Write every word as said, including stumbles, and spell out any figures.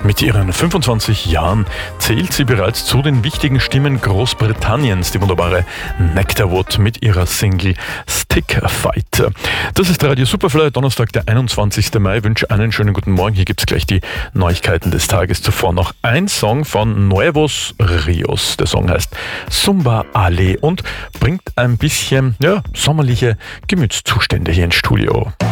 Mit ihren fünfundzwanzig Jahren zählt sie bereits zu den wichtigen Stimmen Großbritanniens, die wunderbare Nectarwood mit ihrer Single Stick Fight. Das ist Radio Superfly, Donnerstag, der einundzwanzigster Mai. Ich wünsche einen schönen guten Morgen. Hier gibt es gleich die Neuigkeiten des Tages. Zuvor noch ein Song von Nuevos Rios. Der Song heißt Sumba Ale und bringt ein bisschen ja, sommerliche Gemütszustände hier ins Studio.